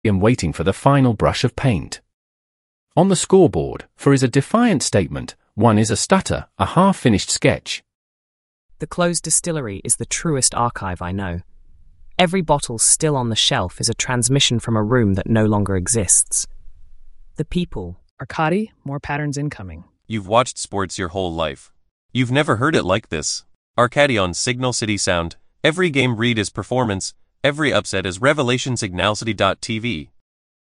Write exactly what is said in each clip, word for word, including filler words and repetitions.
and waiting for the final brush of paint. On the scoreboard, four is a defiant statement, one is a stutter, a half-finished sketch. The closed distillery is the truest archive I know. Every bottle still on the shelf is a transmission from a room that no longer exists. The people. Arcadi, more patterns incoming. You've watched sports your whole life. You've never heard it like this. Arcadi on Signal City Sound. Every game read is performance, every upset is revelation. Signal City dot T V.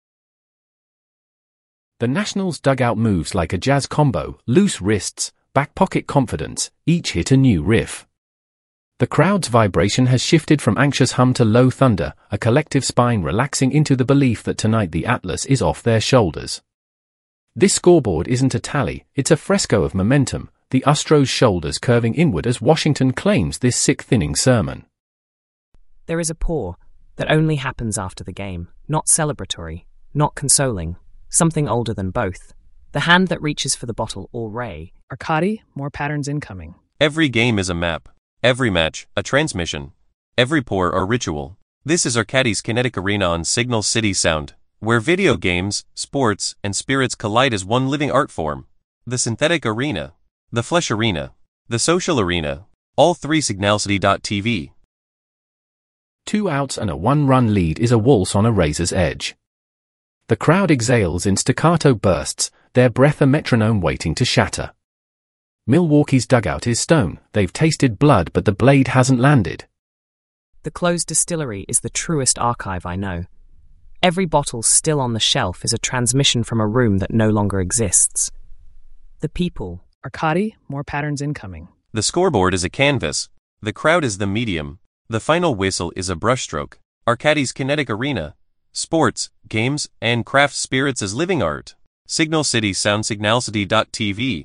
The Nationals' dugout moves like a jazz combo, loose wrists, back pocket confidence, each hit a new riff. The crowd's vibration has shifted from anxious hum to low thunder, a collective spine relaxing into the belief that tonight the Atlas is off their shoulders. This scoreboard isn't a tally, it's a fresco of momentum, the Astros' shoulders curving inward as Washington claims this sixth-inning sermon. There is a pour that only happens after the game, not celebratory, not consoling, something older than both. The hand that reaches for the bottle or ray. Arcadi, more patterns incoming. Every game is a map. Every match, a transmission. Every pour a ritual. This is Arcadi's Kinetic Arena on Signal City Sound, where video games, sports, and spirits collide as one living art form. The synthetic arena, the flesh arena, the social arena, all three. Signal City dot T V. Two outs and a one-run lead is a waltz on a razor's edge. The crowd exhales in staccato bursts, their breath a metronome waiting to shatter. Milwaukee's dugout is stone, they've tasted blood but the blade hasn't landed. The closed distillery is the truest archive I know. Every bottle still on the shelf is a transmission from a room that no longer exists. The people. Arcadi, more patterns incoming. The scoreboard is a canvas. The crowd is the medium. The final whistle is a brushstroke. Arcadi's Kinetic Arena. Sports, games, and craft spirits as living art. Signal City Sound. Signal City dot T V.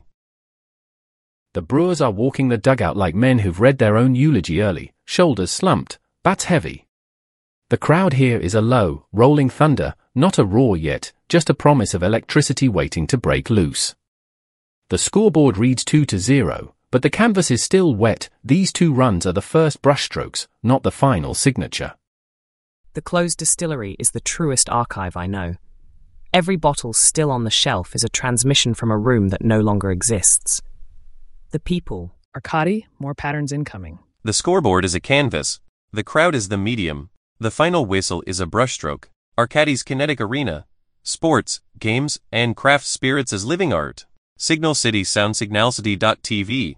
The Brewers are walking the dugout like men who've read their own eulogy early, shoulders slumped, bats heavy. The crowd here is a low, rolling thunder, not a roar yet, just a promise of electricity waiting to break loose. The scoreboard reads two to zero, but the canvas is still wet. These two runs are the first brushstrokes, not the final signature. The closed distillery is the truest archive I know. Every bottle still on the shelf is a transmission from a room that no longer exists. The people. Arcadi, more patterns incoming. The scoreboard is a canvas. The crowd is the medium. The final whistle is a brushstroke. Arcadi's Kinetic Arena. Sports, games, and craft spirits as living art. Signal City Sound. Signal City dot T V.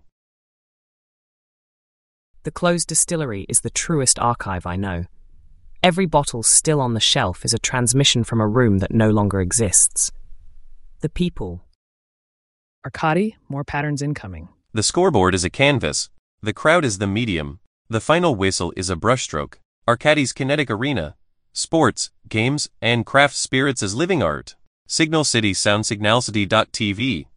The closed distillery is the truest archive I know. Every bottle still on the shelf is a transmission from a room that no longer exists. The people. Arcadi, more patterns incoming. The scoreboard is a canvas. The crowd is the medium. The final whistle is a brushstroke. Arcadi's Kinetic Arena. Sports, games, and craft spirits as living art. Signal City Sound. Signal City dot T V.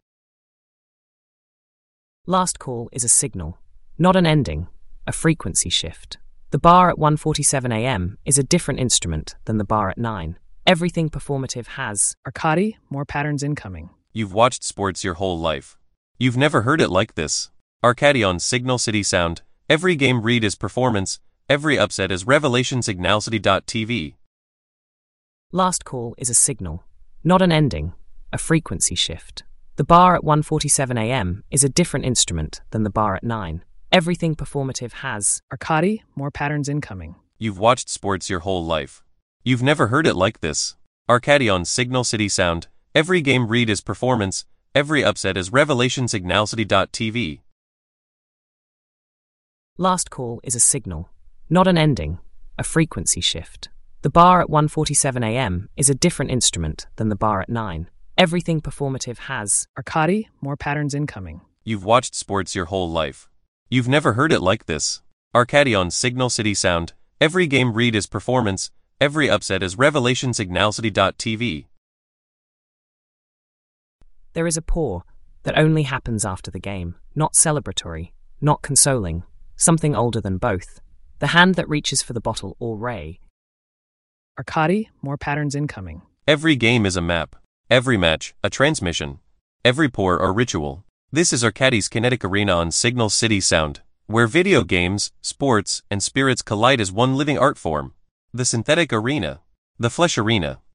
Last call is a signal, not an ending, a frequency shift. The bar at one forty-seven a m is a different instrument than the bar at nine. Everything performative has. Arcadi, more patterns incoming. You've watched sports your whole life. You've never heard it like this. Arcadi on Signal City Sound. Every game read is performance, every upset is revelation. Signal City dot T V. Last call is a signal, not an ending, a frequency shift. The bar at one forty-seven a m is a different instrument than the bar at nine. Everything performative has. Arcadi, more patterns incoming. You've watched sports your whole life. You've never heard it like this. Arcadi on Signal City Sound. Every game read is performance, every upset is revelation. Signal City dot T V. Last call is a signal, not an ending, a frequency shift. The bar at one forty-seven a m is a different instrument than the bar at nine. Everything performative has. Arcadi, more patterns incoming. You've watched sports your whole life. You've never heard it like this. Arcadi on Signal City Sound. Every game read is performance, every upset is revelation. Signal City dot T V. There is a pour that only happens after the game, not celebratory, not consoling, something older than both. The hand that reaches for the bottle or ray. Arcadi, more patterns incoming. Every game is a map. Every match, a transmission. Every pour a ritual. This is Arcadi's Kinetic Arena on Signal City Sound, where video games, sports, and spirits collide as one living art form. The synthetic arena, the flesh arena,